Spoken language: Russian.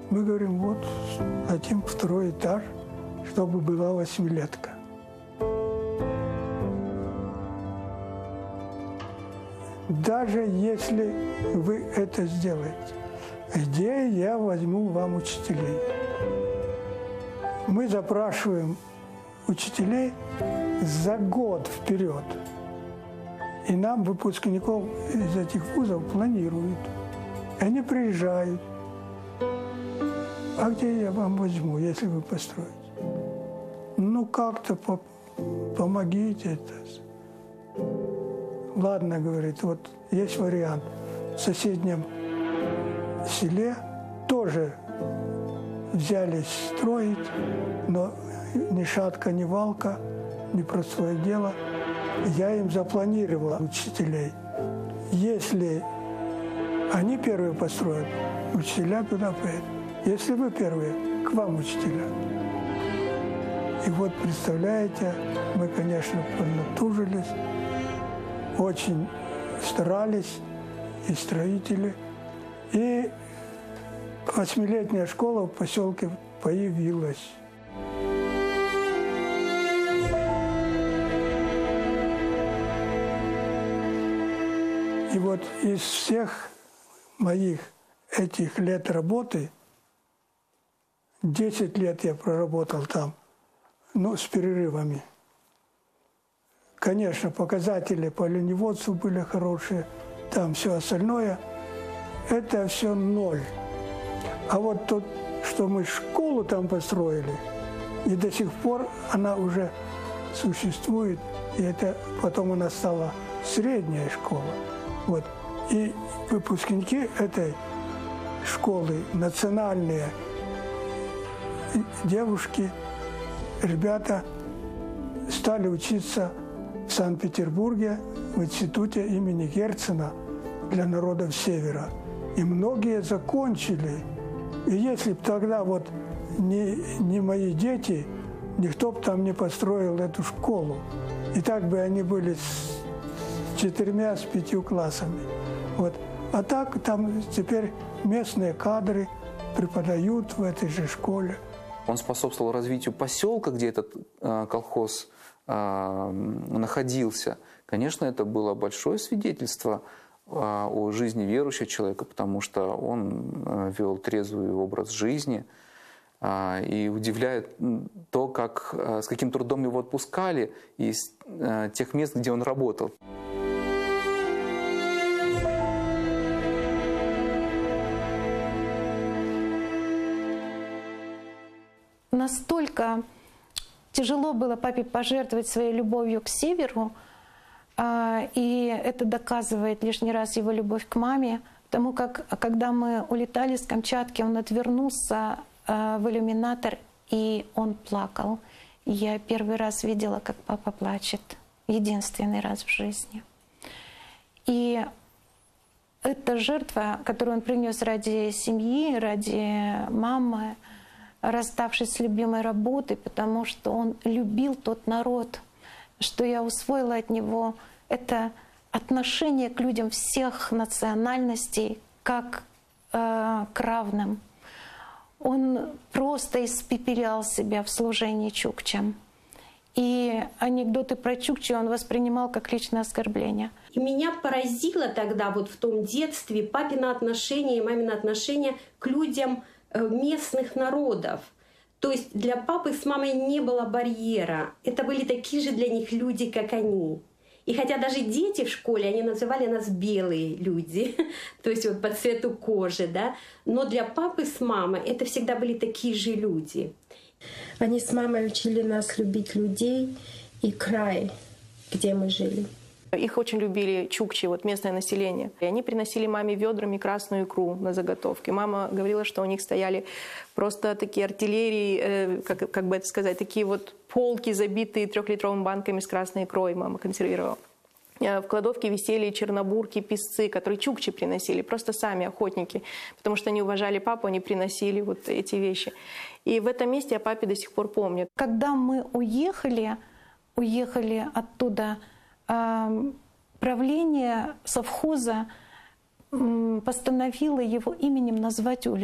Мы говорим, вот хотим второй этаж, чтобы была 8-летка. Даже если вы это сделаете, где я возьму вам учителей? Мы запрашиваем учителей за год вперед. И нам, выпускников из этих вузов, планируют. Они приезжают. А где я вам возьму, если вы построите? Ну, как-то помогите это. Ладно, говорит, вот есть вариант. В соседнем селе тоже взялись строить, но ни шатка, ни валка, не простое дело. Я им запланировал учителей. Если они первые построят, учителя туда поедут. Если вы первые, к вам учителя. И вот, представляете, мы, конечно, поднатужились, очень старались, и строители. И 8-летняя школа в поселке появилась. И вот из всех моих этих лет работы, 10 лет я проработал там, ну, с перерывами. Конечно, показатели по оленеводству были хорошие, там все остальное, это все ноль. А вот то, что мы школу там построили, и до сих пор она уже существует, и это потом она стала средняя школа. Вот. И выпускники этой школы, национальные девушки, ребята, стали учиться в Санкт-Петербурге в институте имени Герцена для народов Севера. И многие закончили. И если бы тогда вот не мои дети, никто бы там не построил эту школу. И так бы они были с 4, с 5 классами. Вот. А так там теперь местные кадры преподают в этой же школе. Он способствовал развитию поселка, где этот колхоз находился. Конечно, это было большое свидетельство о жизни верующего человека, потому что он вел трезвый образ жизни. И удивляет то, с каким трудом его отпускали из тех мест, где он работал. Настолько тяжело было папе пожертвовать своей любовью к северу, и это доказывает лишний раз его любовь к маме, потому как, когда мы улетали с Камчатки, он отвернулся в иллюминатор, и он плакал. Я первый раз видела, как папа плачет, единственный раз в жизни. И эта жертва, которую он принес ради семьи, ради мамы, расставшись с любимой работой, потому что он любил тот народ, что я усвоила от него, это отношение к людям всех национальностей как к равным. Он просто испепелял себя в служении чукчам. И анекдоты про чукчи он воспринимал как личное оскорбление. И меня поразило тогда вот в том детстве папино отношение и мамино отношение к людям местных народов. То есть для папы с мамой не было барьера. Это были такие же для них люди, как они. И хотя даже дети в школе, они называли нас белые люди, то есть вот по цвету кожи, да, но для папы с мамой это всегда были такие же люди. Они с мамой учили нас любить людей и край, где мы жили. Их очень любили чукчи, вот местное население. И они приносили маме ведрами красную икру на заготовки. Мама говорила, что у них стояли просто такие артиллерии, как бы это сказать, такие вот полки, забитые 3-литровыми банками с красной икрой, мама консервировала. В кладовке висели чернобурки, песцы, которые чукчи приносили, просто сами охотники, потому что они уважали папу, они приносили вот эти вещи. И в этом месте я папе до сих пор помню. Когда мы уехали оттуда, правление совхоза постановило его именем назвать улицу.